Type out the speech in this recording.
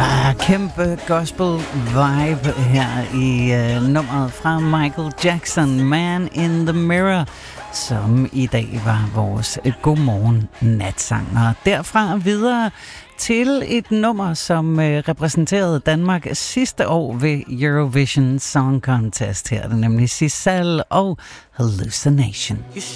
Kæmpe gospel vibe her i nummeret fra Michael Jackson, Man in the Mirror, som i dag var vores godmorgen natsang. Og derfra videre til et nummer, som repræsenterede Danmark sidste år ved Eurovision Song Contest. Her er det nemlig Sissel og Hallucination.